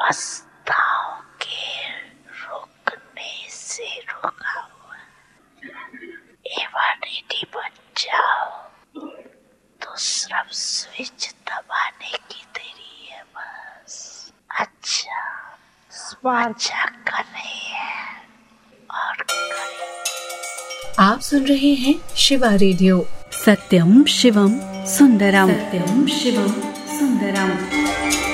अवस्थाओं के रुकने से रुका हुआ। इम्यूनिटी बन जाओ तो सिर्फ स्विच दबाने की देरी है बस। अच्छा करें और करें। आप सुन रहे हैं शिवा रेडियो। सत्यम शिवम सुंदरम। सत्यम शिवम सुंदरम।